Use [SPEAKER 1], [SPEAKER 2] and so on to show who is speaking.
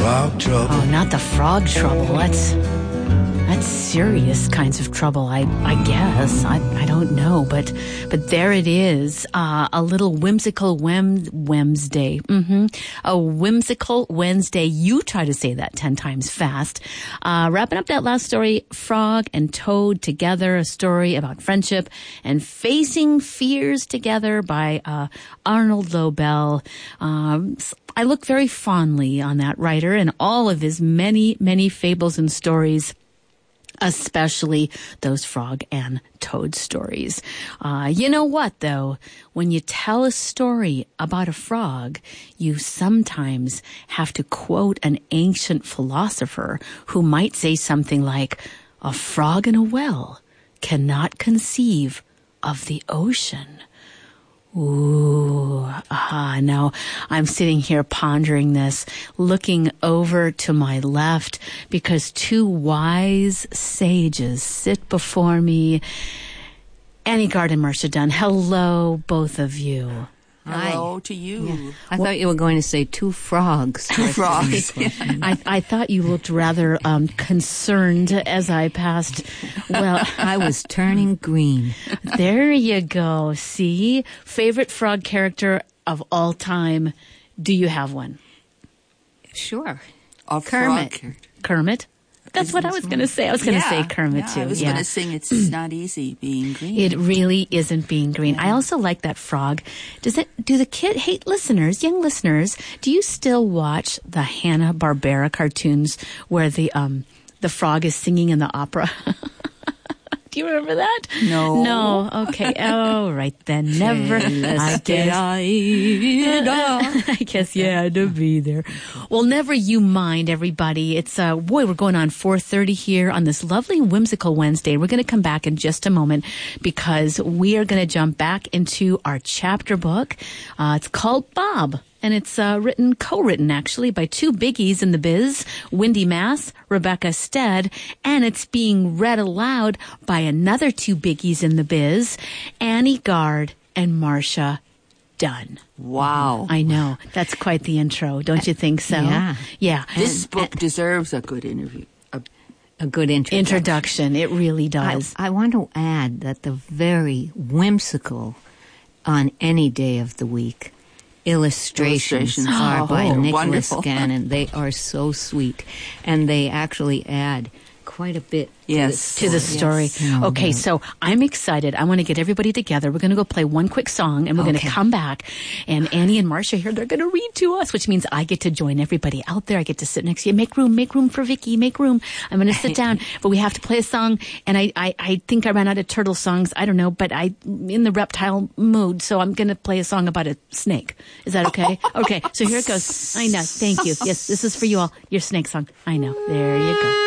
[SPEAKER 1] frog trouble.
[SPEAKER 2] Oh, not the frog trouble. That's serious kinds of trouble, I guess. I don't know, but there it is. A little whimsical Wednesday. A whimsical Wednesday. You try to say that 10 times fast. Wrapping up that last story, Frog and Toad Together, a story about friendship and facing fears together by Arnold Lobel. I look very fondly on that writer and all of his many, many fables and stories, especially those frog and toad stories. You know what, though? When you tell a story about a frog, you sometimes have to quote an ancient philosopher who might say something like, "A frog in a well cannot conceive of the ocean." Ooh, now I'm sitting here pondering this, looking over to my left because two wise sages sit before me. Annie Gard and Marcia Dunn, hello, both of you.
[SPEAKER 3] Hello to you.
[SPEAKER 4] Yeah. I thought you were going to say two frogs.
[SPEAKER 3] Two frogs.
[SPEAKER 2] I thought you looked rather concerned as I passed. Well,
[SPEAKER 4] I was turning green.
[SPEAKER 2] There you go. See? Favorite frog character of all time. Do you have one?
[SPEAKER 4] Sure.
[SPEAKER 3] Kermit.
[SPEAKER 2] Kermit? That's what I was going to say. I was going to say Kermit, too.
[SPEAKER 3] I was going to sing It's Not Easy Being Green.
[SPEAKER 2] It really isn't being green. I also like that frog. Young listeners, do you still watch the Hanna-Barbera cartoons where the frog is singing in the opera? Do you remember that?
[SPEAKER 3] No.
[SPEAKER 2] No. Okay. Oh, right then. Never. I guess you had to be there. Well, never you mind, everybody. It's, we're going on 4:30 here on this lovely whimsical Wednesday. We're going to come back in just a moment because we are going to jump back into our chapter book. It's called Bob. And it's co-written, actually, by two biggies in the biz, Wendy Mass, Rebecca Stead, and it's being read aloud by another two biggies in the biz, Annie Gard and Marcia Dunn.
[SPEAKER 3] Wow.
[SPEAKER 2] I know. That's quite the intro, don't you think so?
[SPEAKER 4] Yeah.
[SPEAKER 2] Yeah.
[SPEAKER 3] This book deserves a good interview.
[SPEAKER 4] A good
[SPEAKER 2] introduction. It really does.
[SPEAKER 4] I want to add that the very whimsical, on any day of the week, illustrations are by Nicholas Gannon. They are so sweet. And they actually add quite a bit
[SPEAKER 2] to the story. Yes. Okay, so I'm excited. I want to get everybody together. We're going to go play one quick song, and we're going to come back. And Annie and Marcia here, they're going to read to us, which means I get to join everybody out there. I get to sit next to you. Make room for Vicky. Make room. I'm going to sit down, but we have to play a song. And I think I ran out of turtle songs. I don't know, but I'm in the reptile mood, so I'm going to play a song about a snake. Is that okay? Okay, so here it goes. I know. Thank you. Yes, this is for you all. Your snake song. I know. There you go.